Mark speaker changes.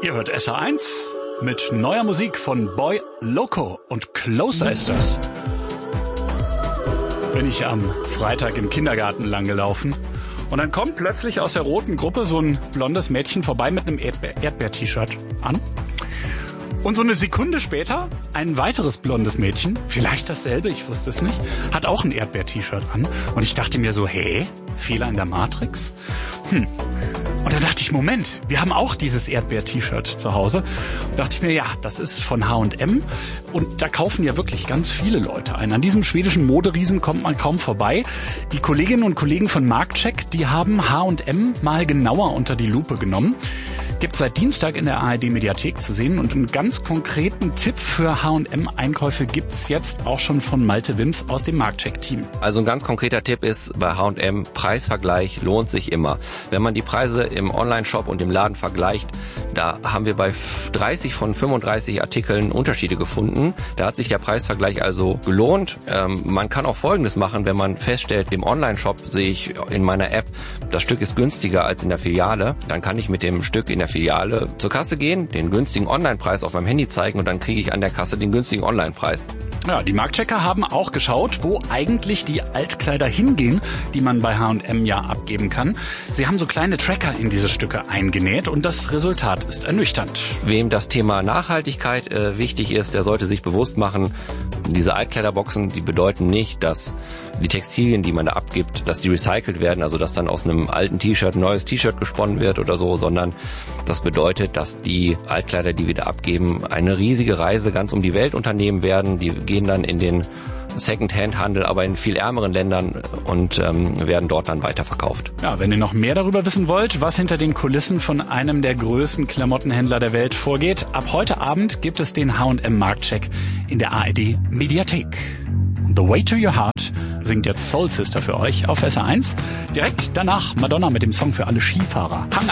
Speaker 1: Ihr hört SR1 mit neuer Musik von Boy Loco und Closer ist das. Bin ich am Freitag im Kindergarten langgelaufen und dann kommt plötzlich aus der roten Gruppe so ein blondes Mädchen vorbei mit einem Erdbeer-T-Shirt an. Und so eine Sekunde später ein weiteres blondes Mädchen, vielleicht dasselbe, ich wusste es nicht, hat auch ein Erdbeer-T-Shirt an. Und ich dachte mir so, Fehler in der Matrix? Und dann dachte ich, Moment, wir haben auch dieses Erdbeer-T-Shirt zu Hause. Und dachte ich mir, ja, das ist von H&M. Und da kaufen ja wirklich ganz viele Leute ein. An diesem schwedischen Moderiesen kommt man kaum vorbei. Die Kolleginnen und Kollegen von Marktcheck, die haben H&M mal genauer unter die Lupe genommen. Gibt seit Dienstag in der ARD-Mediathek zu sehen. Und einen ganz konkreten Tipp für H&M-Einkäufe gibt's jetzt auch schon von Malte Wims aus dem Marktcheck-Team.
Speaker 2: Also ein ganz konkreter Tipp ist bei H&M, Preisvergleich lohnt sich immer. Wenn man die Preise im Online-Shop und im Laden vergleicht, da haben wir bei 30 von 35 Artikeln Unterschiede gefunden. Da hat sich der Preisvergleich also gelohnt. Man kann auch Folgendes machen, wenn man feststellt, im Online-Shop sehe ich in meiner App, das Stück ist günstiger als in der Filiale. Dann kann ich mit dem Stück in der Filiale zur Kasse gehen, den günstigen Online-Preis auf meinem Handy zeigen und dann kriege ich an der Kasse den günstigen Online-Preis.
Speaker 1: Ja, die Marktchecker haben auch geschaut, wo eigentlich die Altkleider hingehen, die man bei H&M ja abgeben kann. Sie haben so kleine Tracker in diese Stücke eingenäht und das Resultat ist ernüchternd.
Speaker 2: Wem das Thema Nachhaltigkeit wichtig ist, der sollte sich bewusst machen, diese Altkleiderboxen, die bedeuten nicht, dass die Textilien, die man da abgibt, dass die recycelt werden, also dass dann aus einem alten T-Shirt ein neues T-Shirt gesponnen wird oder so, sondern das bedeutet, dass die Altkleider, die wir da abgeben, eine riesige Reise ganz um die Welt unternehmen werden. Die gehen dann in den Second-Hand-Handel, aber in viel ärmeren Ländern und werden dort dann weiterverkauft. Ja, wenn ihr noch mehr darüber wissen wollt, was hinter den Kulissen von einem der größten Klamottenhändler der Welt vorgeht, ab heute Abend gibt es den H&M Marktcheck in der ARD Mediathek. The Way to Your Heart singt jetzt Soul Sister für euch auf SR1. Direkt danach Madonna mit dem Song für alle Skifahrer. Hang